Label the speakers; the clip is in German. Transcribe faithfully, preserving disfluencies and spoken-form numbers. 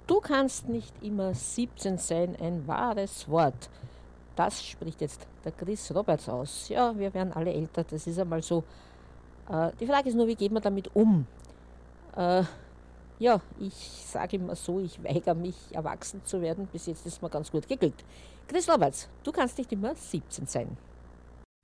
Speaker 1: Du kannst nicht immer siebzehn sein, ein wahres Wort. Das spricht jetzt der Chris Roberts aus. Ja, wir werden alle älter, das ist einmal so. Äh, die Frage ist nur, wie geht man damit um? Äh, ja, ich sage immer so, ich weigere mich, erwachsen zu werden. Bis jetzt ist mir ganz gut geglückt. Chris Roberts, du kannst nicht immer siebzehn sein.